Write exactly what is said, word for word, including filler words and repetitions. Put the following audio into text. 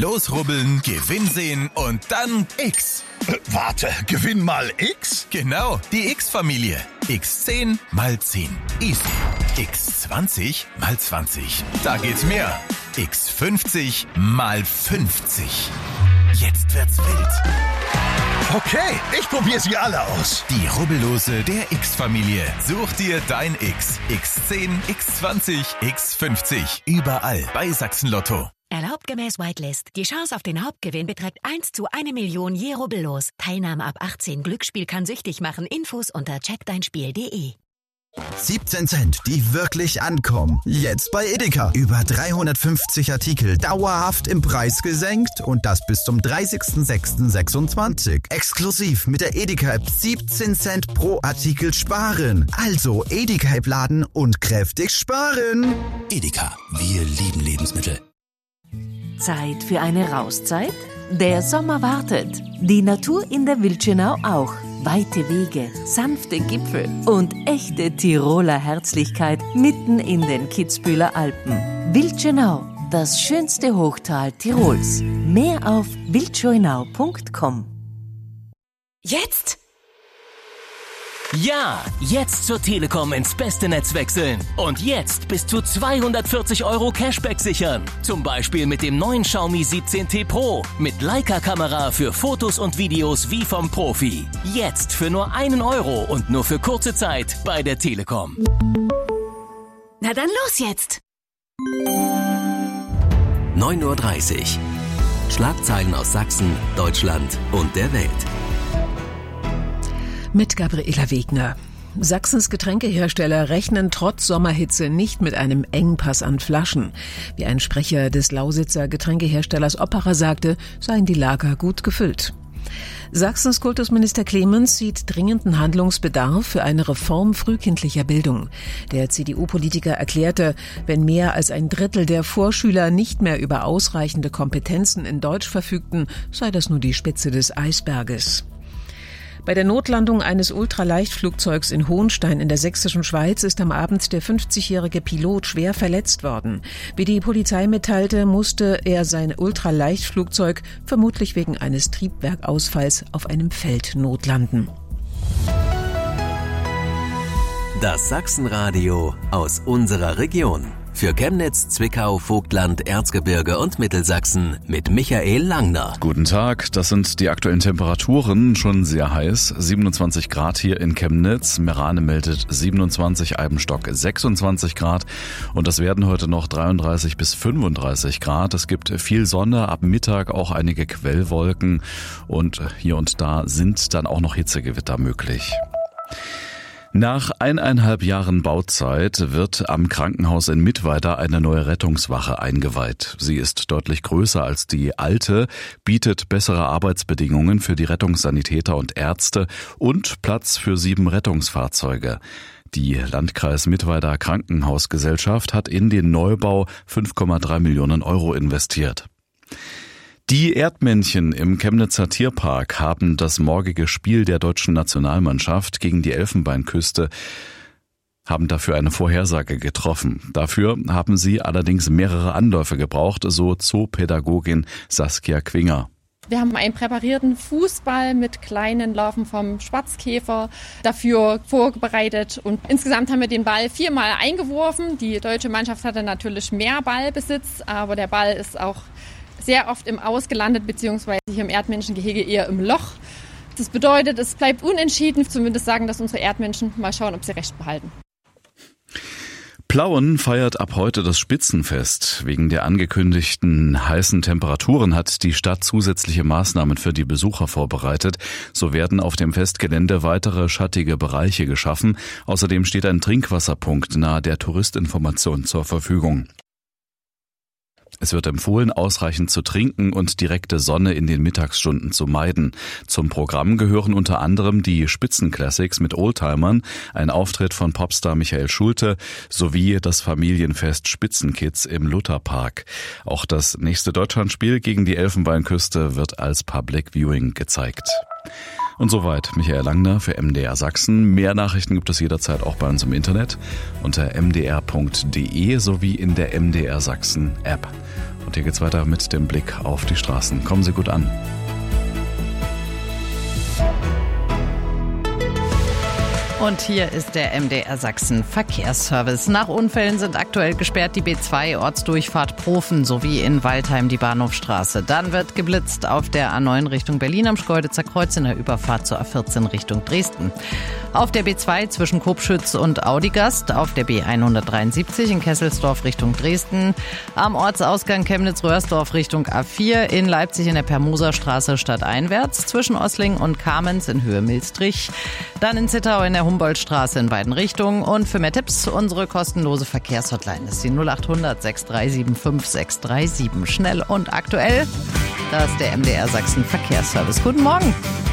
Losrubbeln, Gewinn sehen und dann X. Äh, warte, Gewinn mal X? Genau, die X-Familie. X zehn mal zehn. Easy. X zwanzig mal zwanzig. Da geht's mehr. X fünfzig mal fünfzig. Jetzt wird's wild. Okay, ich probiere sie alle aus. Die Rubbellose der X-Familie. Such dir dein X. X zehn, X zwanzig, X fünfzig. Überall bei Sachsen Lotto. Erlaubt gemäß Whitelist. Die Chance auf den Hauptgewinn beträgt eins zu eine Million je Rubbellos. Teilnahme ab achtzehn. Glücksspiel kann süchtig machen. Infos unter check dein spiel punkt de. siebzehn Cent, die wirklich ankommen. Jetzt bei Edeka. Über dreihundertfünfzig Artikel dauerhaft im Preis gesenkt und das bis zum dreißigsten sechsten sechsundzwanzig. Exklusiv mit der Edeka-App siebzehn Cent pro Artikel sparen. Also Edeka-App laden und kräftig sparen. Edeka, wir lieben Lebensmittel. Zeit für eine Rauszeit? Der Sommer wartet. Die Natur in der Wildschönau auch. Weite Wege, sanfte Gipfel und echte Tiroler Herzlichkeit mitten in den Kitzbüheler Alpen. Wildschönau, das schönste Hochtal Tirols. Mehr auf wildschönau punkt com. Jetzt? Ja, jetzt zur Telekom ins beste Netz wechseln. Und jetzt bis zu zweihundertvierzig Euro Cashback sichern. Zum Beispiel mit dem neuen Xiaomi siebzehn T Pro. Mit Leica-Kamera für Fotos und Videos wie vom Profi. Jetzt für nur einen Euro und nur für kurze Zeit bei der Telekom. Na dann los jetzt! neun Uhr dreißig. Schlagzeilen aus Sachsen, Deutschland und der Welt. Mit Gabriela Wegner. Sachsens Getränkehersteller rechnen trotz Sommerhitze nicht mit einem Engpass an Flaschen. Wie ein Sprecher des Lausitzer Getränkeherstellers Opera sagte, seien die Lager gut gefüllt. Sachsens Kultusminister Clemens sieht dringenden Handlungsbedarf für eine Reform frühkindlicher Bildung. Der C D U-Politiker erklärte, wenn mehr als ein Drittel der Vorschüler nicht mehr über ausreichende Kompetenzen in Deutsch verfügten, sei das nur die Spitze des Eisberges. Bei der Notlandung eines Ultraleichtflugzeugs in Hohenstein in der sächsischen Schweiz ist am Abend der fünfzigjährige Pilot schwer verletzt worden. Wie die Polizei mitteilte, musste er sein Ultraleichtflugzeug vermutlich wegen eines Triebwerkausfalls auf einem Feld notlanden. Das Sachsenradio aus unserer Region. Für Chemnitz, Zwickau, Vogtland, Erzgebirge und Mittelsachsen mit Michael Langner. Guten Tag, das sind die aktuellen Temperaturen, schon sehr heiß. siebenundzwanzig Grad hier in Chemnitz, Merane meldet siebenundzwanzig, Eibenstock sechsundzwanzig Grad und es werden heute noch dreiunddreißig bis fünfunddreißig Grad. Es gibt viel Sonne, ab Mittag auch einige Quellwolken und hier und da sind dann auch noch Hitzegewitter möglich. Nach eineinhalb Jahren Bauzeit wird am Krankenhaus in Mittweida eine neue Rettungswache eingeweiht. Sie ist deutlich größer als die alte, bietet bessere Arbeitsbedingungen für die Rettungssanitäter und Ärzte und Platz für sieben Rettungsfahrzeuge. Die Landkreis Mittweida Krankenhausgesellschaft hat in den Neubau fünf Komma drei Millionen Euro investiert. Die Erdmännchen im Chemnitzer Tierpark haben das morgige Spiel der deutschen Nationalmannschaft gegen die Elfenbeinküste haben dafür eine Vorhersage getroffen. Dafür haben sie allerdings mehrere Anläufe gebraucht, so Zoopädagogin Saskia Quinger. Wir haben einen präparierten Fußball mit kleinen Larven vom Schwarzkäfer dafür vorbereitet und insgesamt haben wir den Ball viermal eingeworfen. Die deutsche Mannschaft hatte natürlich mehr Ballbesitz, aber der Ball ist auch sehr oft im Aus gelandet, beziehungsweise hier im Erdmenschengehege eher im Loch. Das bedeutet, es bleibt unentschieden. Zumindest sagen das unsere Erdmenschen. Mal schauen, ob sie recht behalten. Plauen feiert ab heute das Spitzenfest. Wegen der angekündigten heißen Temperaturen hat die Stadt zusätzliche Maßnahmen für die Besucher vorbereitet. So werden auf dem Festgelände weitere schattige Bereiche geschaffen. Außerdem steht ein Trinkwasserpunkt nahe der Touristinformation zur Verfügung. Es wird empfohlen, ausreichend zu trinken und direkte Sonne in den Mittagsstunden zu meiden. Zum Programm gehören unter anderem die Spitzenclassics mit Oldtimern, ein Auftritt von Popstar Michael Schulte sowie das Familienfest Spitzenkids im Lutherpark. Auch das nächste Deutschlandspiel gegen die Elfenbeinküste wird als Public Viewing gezeigt. Und soweit Michael Langner für M D R Sachsen. Mehr Nachrichten gibt es jederzeit auch bei uns im Internet unter m d r punkt d e sowie in der M D R Sachsen App. Und hier geht's weiter mit dem Blick auf die Straßen. Kommen Sie gut an. Und hier ist der M D R Sachsen Verkehrsservice. Nach Unfällen sind aktuell gesperrt die B zwei Ortsdurchfahrt Profen sowie in Waldheim die Bahnhofstraße. Dann wird geblitzt auf der A neun Richtung Berlin am Schkeuditzer Kreuz in der Überfahrt zur A vierzehn Richtung Dresden. Auf der B zwei zwischen Kopschütz und Audigast, auf der B hundertdreiundsiebzig in Kesselsdorf Richtung Dresden, am Ortsausgang Chemnitz-Röhrsdorf Richtung A vier, in Leipzig in der Permoserstraße stadteinwärts, zwischen Ossling und Kamenz in Höhe Milstrich, dann in Zittau in der Humboldtstraße in beiden Richtungen. Und für mehr Tipps, unsere kostenlose Verkehrshotline ist die null acht hundert sechs drei sieben fünf sechs drei sieben. Schnell und aktuell, da ist der M D R Sachsen Verkehrsservice. Guten Morgen.